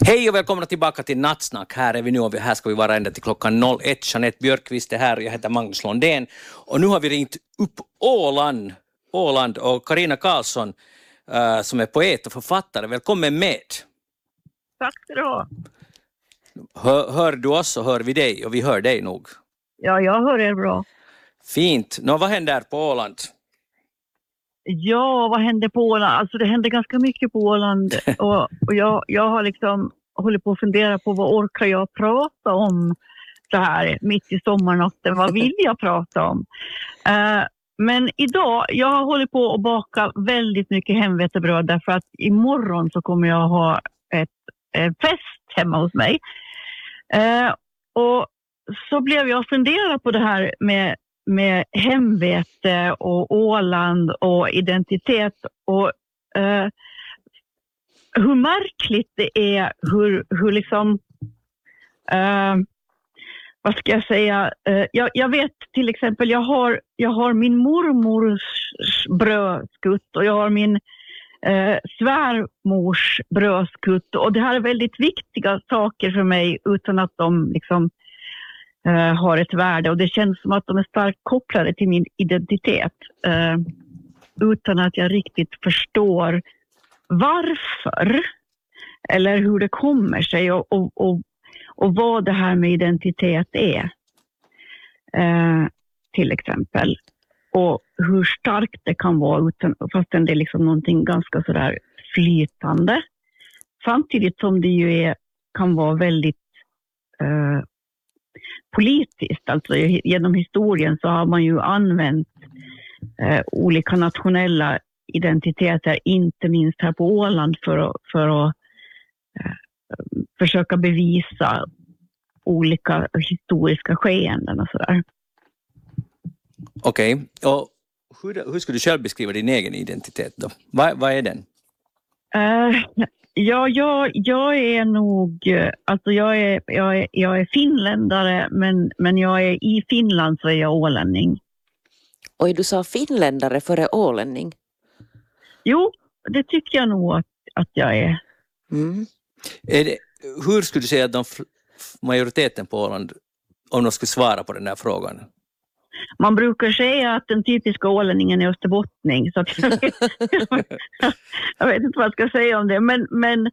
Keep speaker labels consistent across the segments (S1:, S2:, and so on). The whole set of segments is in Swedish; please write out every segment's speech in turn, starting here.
S1: Hej och välkomna tillbaka till Nattsnack. Här är vi nu och här ska vi vara ända till klockan 01. Jeanette Björkqvist är här och jag heter Magnus Lundén. Och nu har vi ringt upp Åland och Carina Karlsson som är poet och författare. Välkommen med.
S2: Tack ska du ha.
S1: Hör du oss så hör vi dig och vi hör dig nog.
S2: Ja, jag hör er bra.
S1: Fint. Vad händer på Åland?
S2: Ja, vad händer på Åland? Alltså det händer ganska mycket på Åland och jag har liksom hållit på att fundera på vad orkar jag prata om så här mitt i sommarnatten. Vad vill jag prata om? Men idag, jag har hållit på att baka väldigt mycket hemvetebröd därför att imorgon så kommer jag ha ett fest hemma hos mig. Och så blev jag fundera på det här med hemvete och Åland och identitet och hur märkligt det är hur liksom vad ska jag säga, jag vet till exempel jag har min mormors brödskutt och jag har min svärmors brödskutt och det här är väldigt viktiga saker för mig utan att de liksom har ett värde och det känns som att de är starkt kopplade till min identitet utan att jag riktigt förstår varför eller hur det kommer sig och vad det här med identitet är till exempel och hur starkt det kan vara fastän det är liksom någonting ganska sådär flytande samtidigt som det ju kan vara väldigt politiskt, alltså genom historien så har man ju använt olika nationella identiteter, inte minst här på Åland för att försöka bevisa olika historiska skeenden och sådär.
S1: Okej, och hur skulle du själv beskriva din egen identitet då? Vad är den?
S2: Ja, jag är nog, alltså jag är finländare men jag är i Finland så är jag ålänning.
S3: Och du sa finländare före ålänning? Jo,
S2: det tycker jag nog att jag är.
S1: Mm. Hur skulle du säga att majoriteten på Åland, om de skulle svara på den här frågan?
S2: Man brukar säga att den typiska ålänningen är österbottning. Så att jag vet inte vad jag ska säga om det. Men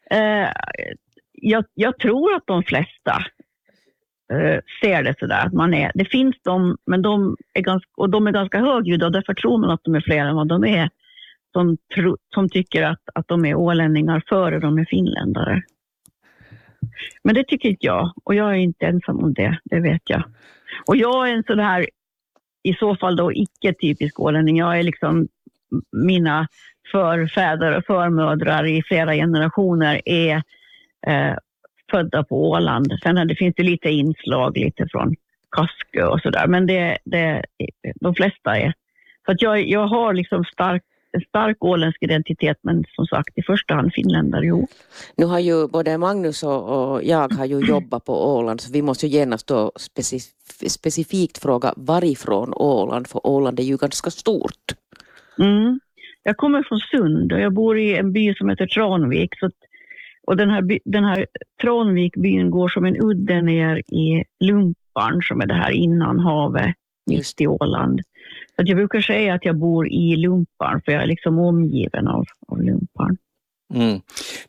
S2: jag tror att de flesta ser det sådär. Att man är, det finns de, men de är ganska högljudda och därför tror man att de är fler än vad de är. Som tycker att de är ålänningar före de är finländare. Men det tycker inte jag. Och jag är inte ensam om det vet jag. Och jag är en sån här, i så fall då icke-typisk ålänning. Jag är liksom, mina förfäder och förmödrar i flera generationer är födda på Åland. Sen finns det lite inslag lite från Kaskö och sådär. Men de flesta är. Så att jag har liksom en stark åländsk identitet, men som sagt i första hand finländare, jo.
S3: Nu har ju både Magnus och jag har ju jobbat på Åland, så vi måste ju genast då specifikt fråga varifrån Åland, för Åland är ju ganska stort.
S2: Mm. Jag kommer från Sund och jag bor i en by som heter Tranvik, och den här Tranvikbyn går som en udde ner i Lumparn som är det här innan havet just i Åland. Så jag brukar säga att jag bor i Lumparn för jag är liksom omgiven av Lumparn.
S1: Mm.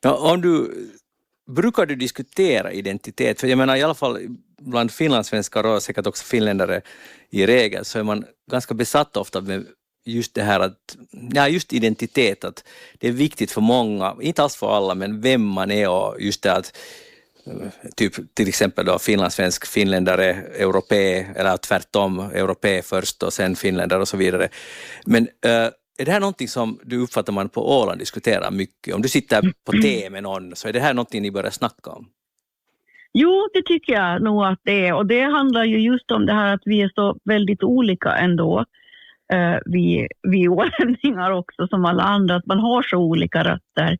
S1: Brukar du diskutera identitet? För jag menar i alla fall bland finlandssvenskar och säkert också finländare i regel så är man ganska besatt ofta med just det här just identitet, att det är viktigt för många, inte alls för alla, men vem man är och just det att typ till exempel då finlandssvensk, finländare, europé eller tvärtom, europé först och sen finländare och så vidare. Men är det här någonting som du uppfattar man på Åland diskuterar mycket? Om du sitter på te med någon så är det här någonting ni börjar snacka om?
S2: Jo, det tycker jag nog att det är. Och det handlar ju just om det här att vi är så väldigt olika ändå. Vi ålänningar också som alla andra, att man har så olika rötter.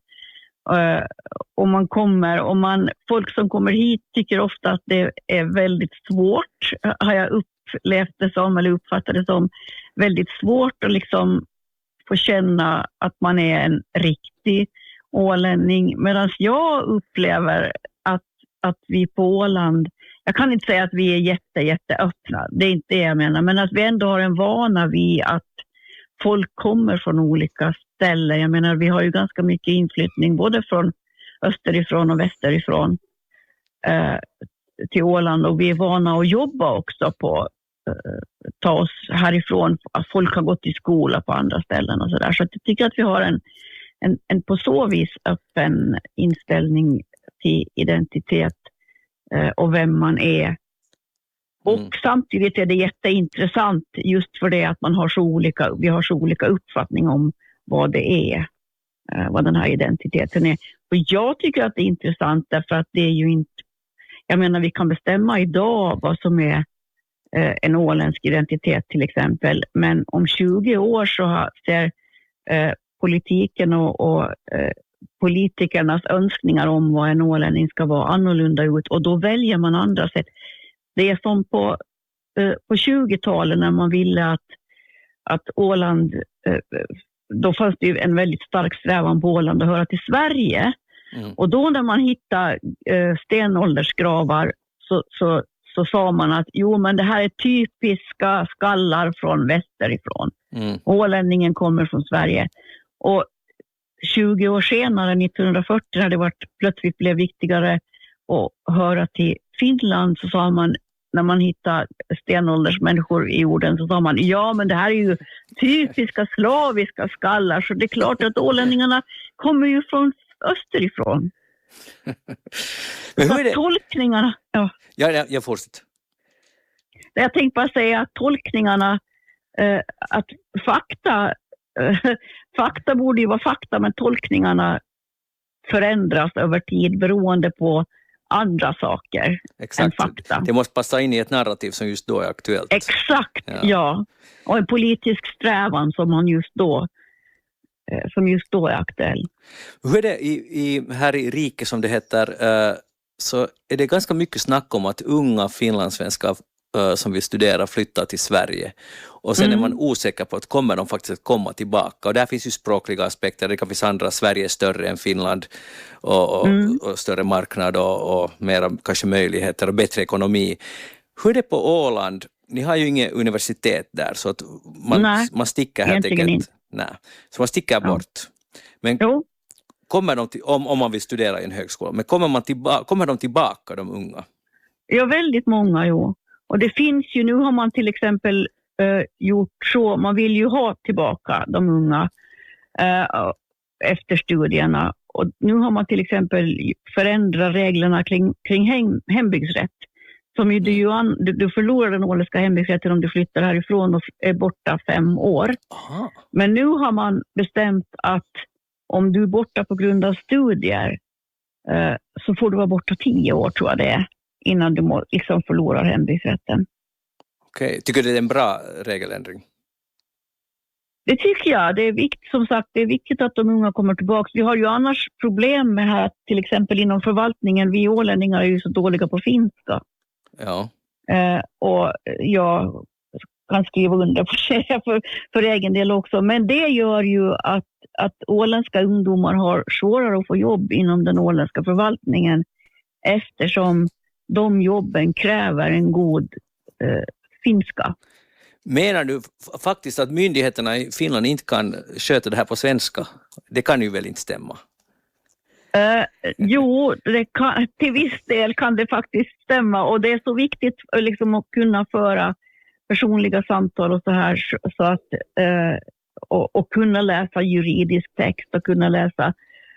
S2: Folk som kommer hit tycker ofta att det är väldigt svårt, har jag upplevt det som eller uppfattat det som, väldigt svårt att liksom få känna att man är en riktig ålänning, medan jag upplever att vi på Åland, jag kan inte säga att vi är jätteöppna, det är inte det jag menar, men att vi ändå har en vana vid att folk kommer från olika ställen. Jag menar, vi har ju ganska mycket inflyttning både från österifrån och västerifrån till Åland, och vi är vana att jobba också på ta oss härifrån, att folk har gått i skola på andra ställen och sådär. Så jag tycker att vi har en på så vis öppen inställning till identitet och vem man är. Och samtidigt är det jätteintressant just för det att vi har så olika uppfattning om vad det är, vad den här identiteten är. Och jag tycker att det är intressant därför att det är ju inte, jag menar vi kan bestämma idag vad som är en åländsk identitet till exempel, men om 20 år så ser politiken och politikernas önskningar om vad en ålänning ska vara annorlunda ut, och då väljer man andra sätt. Det är som på 20-talet när man ville att Åland, då fanns det ju en väldigt stark strävan på Åland att höra till Sverige. Och då när man hittade stenåldersgravar så sa man att jo, men det här är typiska skallar från västerifrån. Ålänningen kommer från Sverige. Och 20 år senare, 1940, när det plötsligt blev viktigare att höra till Finland, så sa man, när man hittade stenåldersmänniskor i jorden, så sa man ja, men det här är ju typiska slaviska skallar, så det är klart att ålänningarna kommer ju från österifrån.
S4: Men hur är det?
S2: Tolkningarna...
S4: Ja, jag fortsätter.
S2: Jag tänkte bara säga att tolkningarna, att fakta borde ju vara fakta, men tolkningarna förändras över tid beroende på andra saker.
S4: Exakt.
S2: Än fakta.
S4: Det måste passa in i ett narrativ som just då är aktuellt.
S2: Exakt, ja. Och en politisk strävan som just då är aktuell.
S4: Hur är det här i riket som det heter, så är det ganska mycket snack om att unga finlandssvenskar som vill studera flyttar till Sverige. Och sen är man osäker på att kommer de faktiskt att komma tillbaka. Och där finns ju språkliga aspekter. Det kan finnas andra. Sverige är större än Finland och större marknad och mera kanske möjligheter och bättre ekonomi. Hur är det på Åland? Ni har ju inget universitet där, så att man sticker helt enkelt. Nej. Så man sticker bort. Men kommer de om man vill studera i en högskola, men kommer de tillbaka, de unga?
S2: Ja, väldigt många, jo. Och det finns ju, nu har man till exempel gjort så, man vill ju ha tillbaka de unga efter studierna. Och nu har man till exempel förändrat reglerna kring hembygdsrätt. Som ju du förlorar den åländska hembygdsrätten om du flyttar härifrån och är borta 5 år.
S4: Aha.
S2: Men nu har man bestämt att om du är borta på grund av studier så får du vara borta 10 år, tror jag det är, innan du liksom förlorar hembygdsrätten.
S4: Okej. Tycker du det är en bra regeländring?
S2: Det tycker jag. Det är viktigt, som sagt, det är viktigt att de unga kommer tillbaka. Vi har ju annars problem med här, till exempel inom förvaltningen. Vi ålänningar är ju så dåliga på finska.
S4: Ja.
S2: Och jag kan skriva under på det för egen del också. Men det gör ju att åländska ungdomar har svårare att få jobb inom den åländska förvaltningen, eftersom de jobben kräver en god finska.
S4: Menar du faktiskt att myndigheterna i Finland inte kan sköta det här på svenska? Det kan ju väl inte stämma?
S2: Jo, till viss del kan det faktiskt stämma, och det är så viktigt liksom att kunna föra personliga samtal och så här, så att och kunna läsa juridisk text och kunna läsa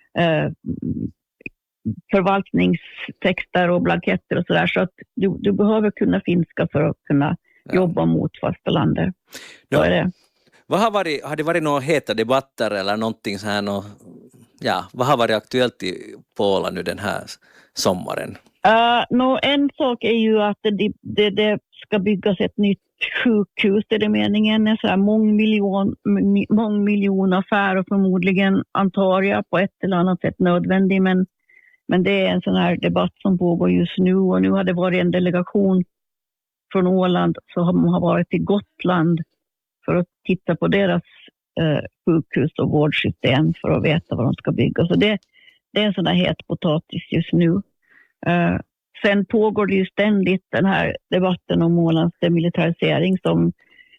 S2: förvaltningstexter och blanketter och så där, så att du behöver kunna finska för att kunna jobba mot fastalandet. Så är det.
S4: Har det varit några heta debatter eller någonting så här? Vad har varit aktuellt på Åland nu den här sommaren?
S2: En sak är ju att det ska byggas ett nytt sjukhus. Det är meningen. En så här mångmiljonaffär, och förmodligen, antar jag, på ett eller annat sätt nödvändig. Men det är en sån här debatt som pågår just nu. Och nu har det varit en delegation från Åland som har varit i Gotland för att titta på deras sjukhus och vårdsystem för att veta vad de ska bygga. Så det är en sån där het potatis just nu. Sen pågår det ju ständigt den här debatten om Ålands demilitarisering som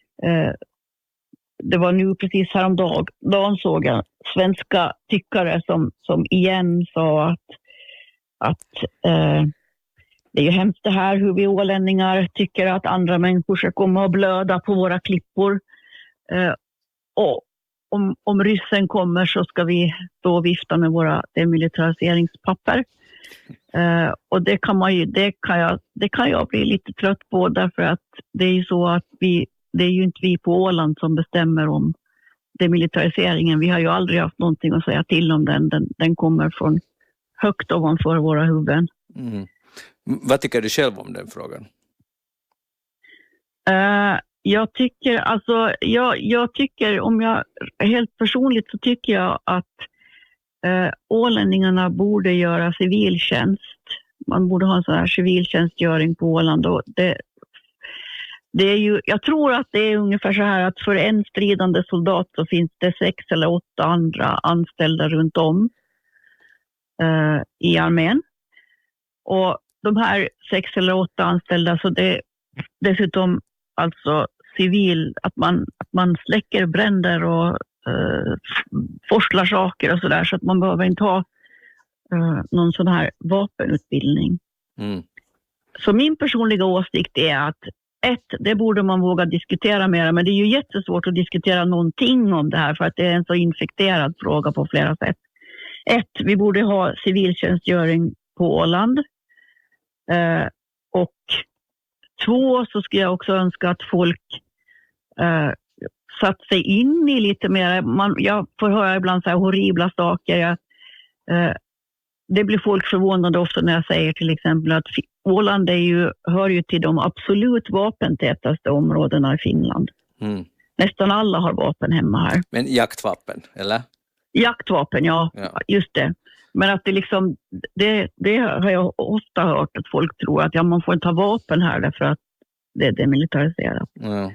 S2: det var nu precis häromdagen såg jag svenska tyckare som igen sa att det är ju hemskt det här hur vi ålänningar tycker att andra människor ska komma och blöda på våra klippor. Och om ryssen kommer så ska vi då vifta med våra demilitariseringspapper. Och det kan jag bli lite trött på, därför att det är ju så att det är ju inte vi på Åland som bestämmer om demilitariseringen. Vi har ju aldrig haft någonting att säga till om den kommer från högt ovanför våra huvuden.
S1: Mm. Vad tycker du själv om den frågan?
S2: Jag tycker, om jag helt personligt så tycker jag att ålänningarna borde göra civiltjänst. Man borde ha en sån här civiltjänstgöring på Åland. Och det är ju, jag tror att det är ungefär så här att för en stridande soldat så finns det 6 eller 8 andra anställda runt om i armén. Och de här 6 eller 8 anställda, så det är dessutom alltså att man släcker bränder och forslar saker och sådär, så att man behöver inte ha någon sån här vapenutbildning. Mm. Så min personliga åsikt är att det borde man våga diskutera mer, men det är ju jättesvårt att diskutera någonting om det här för att det är en så infekterad fråga på flera sätt. Vi borde ha civiltjänstgöring på Åland. Och 2, så skulle jag också önska att folk satt sig in i lite mer. Jag får höra ibland så här horribla saker. Det blir folk förvånade ofta när jag säger till exempel att Åland hör ju till de absolut vapentätaste områdena i Finland. Mm. Nästan alla har vapen hemma här.
S1: Men jaktvapen, eller?
S2: Jaktvapen, ja. Just det. Men att det liksom, det har jag ofta hört att folk tror att man får inte ha vapen här därför att det är demilitariserat.
S1: Ja.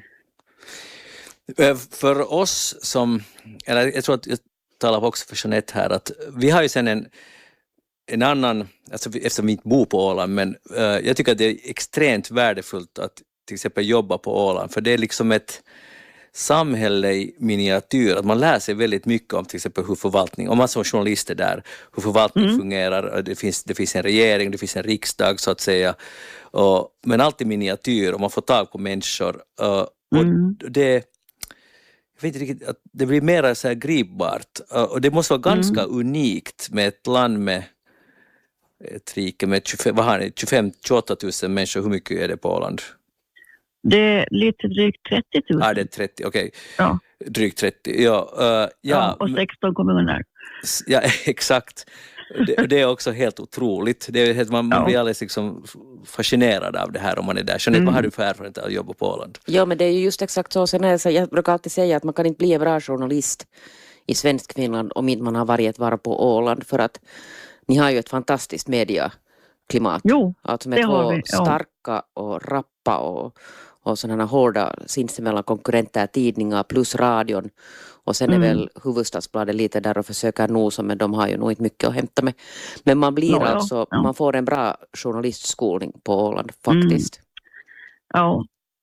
S1: För oss eller jag tror att jag talar också för Jeanette här, att vi har ju sen en annan, alltså eftersom vi inte bor på Åland, men jag tycker att det är extremt värdefullt att till exempel jobba på Åland, för det är liksom ett samhälle i miniatyr, att man lär sig väldigt mycket om till exempel hur förvaltning, om man som journalist är där, hur förvaltning fungerar, det finns en regering, det finns en riksdag så att säga, men alltid miniatyr och man får tag på människor och det, jag vet inte riktigt, att det blir mer så här gripbart och det måste vara ganska unikt med ett land med ett rike med 25-28 000 människor. Hur mycket är det på Åland?
S2: Det är lite drygt 30 000.
S1: Ja, det är 30, okej.
S2: Ja.
S1: Drygt 30, ja.
S2: Och 16 kommuner.
S1: Ja, exakt. Det är också helt otroligt. Man blir alldeles liksom fascinerad av det här om man är där. Jeanette, vad har du för erfarenhet att jobba på Åland?
S3: Ja, men det är ju just exakt så. Sen jag brukar alltid säga att man kan inte bli en bra journalist i svensk Finland om inte man har varit på Åland, för att ni har ju ett fantastiskt mediaklimat.
S2: Jo,
S3: alltså med två starka och rappa och sådana hårda sinsemellan konkurrenter, tidningar plus radion. Och sen är väl Hufvudstadsbladet lite där och försöker nosa, men de har ju nog inte mycket att hämta med. Men man blir man får en bra journalistskolning på Åland faktiskt.
S2: Ja.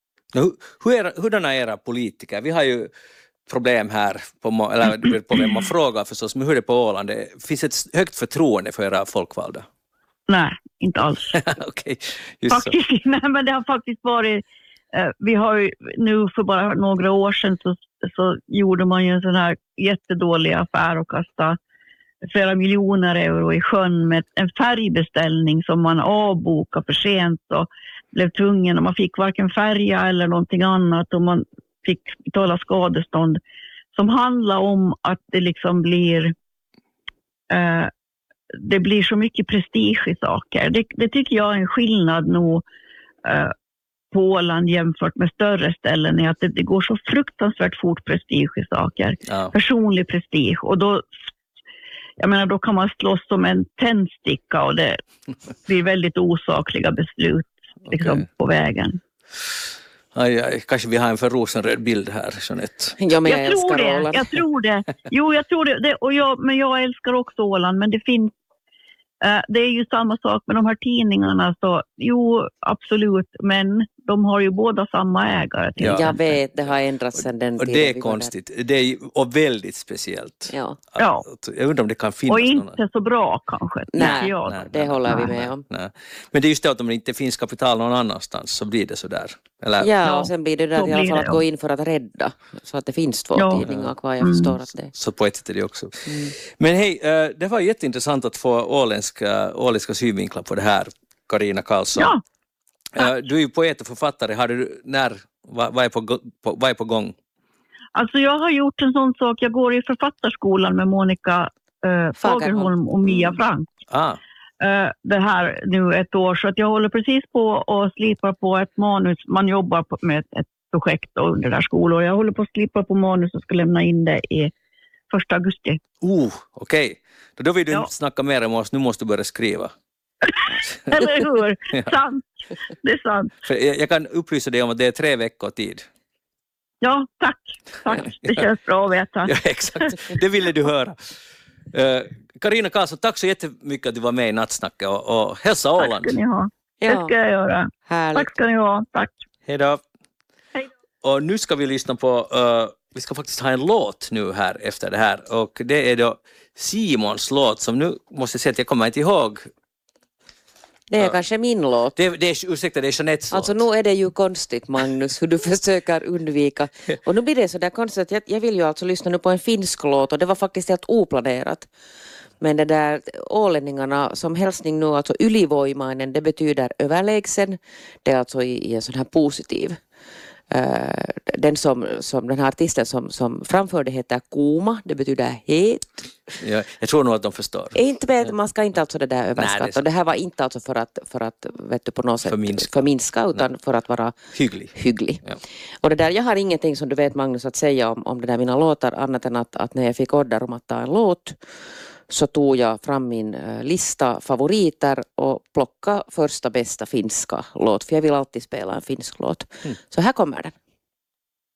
S1: Hurdana är era politiker? Vi har ju problem här, eller på vem man frågar förstås, men hur är det på Åland? Finns ett högt förtroende för era folkvalda?
S2: Nej, inte alls.
S1: Okej,
S2: faktiskt, nej, men det har faktiskt varit, vi har ju nu för bara några år sedan så gjorde man ju en sån här jättedålig affär och kastade flera miljoner euro i sjön med en färgbeställning som man avbokade för sent och blev tvungen, och man fick varken färja eller någonting annat, och man fick betala skadestånd som handlar om att det liksom blir det blir så mycket prestige i saker. Det tycker jag är en skillnad nog på Åland jämfört med större ställen, är att det går så fruktansvärt fort prestige i saker. Ja. Personlig prestige. Och då, jag menar, då kan man slåss som en tändsticka och det blir väldigt osakliga beslut liksom, på vägen.
S1: Aj, kanske vi har en för rosenröd bild här, Jeanette.
S3: Ja, men jag
S2: tror
S3: älskar
S2: det.
S3: Åland.
S2: Jag tror det. Jo, jag tror det. Och men jag älskar också Åland, men det finns det är ju samma sak med de här tidningarna. Så, jo, absolut, men de har ju båda samma ägare. Till
S3: Jag
S2: exempel.
S3: vet, det har ändrats sedan den
S1: Och
S3: tiden.
S1: det är konstigt. Det är, och väldigt speciellt.
S3: Ja.
S2: Ja.
S1: Jag undrar om det kan finnas
S2: Och
S1: någon.
S2: inte så bra kanske.
S3: Nej,
S2: tycker jag.
S3: det håller vi med om.
S1: Nej. Men det är just det att om det inte finns kapital någon annanstans så blir det så där. Eller?
S3: Ja, och sen blir det där
S2: så
S3: i alla
S2: blir
S3: fall
S2: det,
S3: att gå in för att rädda. Så att det finns 2
S2: Ja.
S3: tidningar kvar. Jag förstår att det...
S1: Så på ett sätt är det också. Men hej, det var jätteintressant att få åländska synvinklar på det här, Carina Karlsson.
S2: Ja.
S1: Du är ju poet och författare. Vad är på gång?
S2: Alltså jag har gjort en sån sak. Jag går i författarskolan med Monica Fagerholm och Mia Frank. Det här nu ett år. Så att jag håller precis på och slipar på ett manus. Man jobbar med ett projekt under det här skolor. Jag håller på att slipa på manus och ska lämna in det i 1 augusti.
S1: Okej. Då vill du inte snacka mer om oss. Nu måste du börja skriva.
S2: Eller hur? Sant. Det är sant.
S1: För jag kan upplysa dig om att det är 3 veckor tid.
S2: Ja, tack. Det känns bra att veta.
S1: Ja, exakt. Det ville du höra. Carina Karlsson, tack så jättemycket att du var med i Nattsnacket och hälsa Åland.
S2: Tack ska ni ha. Det ska jag göra.
S3: Härligt.
S2: Tack ska ni ha. Tack.
S1: Hej då.
S2: Hej då.
S1: Och nu ska vi lyssna på, vi ska faktiskt ha en låt nu här efter det här. Och det är då Simons låt som nu måste jag säga att jag kommer inte ihåg.
S3: Det är kanske min låt.
S1: Ursäkta, det är Jeanettes låt.
S3: Alltså nu är det ju konstigt, Magnus, hur du försöker undvika. Och nu blir det så där konstigt att jag vill ju alltså lyssna nu på en finsk låt och det var faktiskt helt oplanerat. Men det där ålänningarna som hälsning nu, alltså ylivoimainen, det betyder överlägsen. Det är alltså i en sån här positiv. Den som den här artisten som framförde heter Kuma, det betyder het.
S1: Ja, jag tror nog att de förstår.
S3: Man ska inte alltså det där överskatta. Nej, det här var inte alltså för att vet du, på något sätt förminska utan för att vara hygglig. Ja. Och det där, jag har ingenting som du vet Magnus att säga om det där mina låtar annat än att när jag fick order om att ta en låt så tog jag fram min lista favoriter och plocka första bästa finska låt. För jag vill alltid spela en finsk låt. Så här kommer den.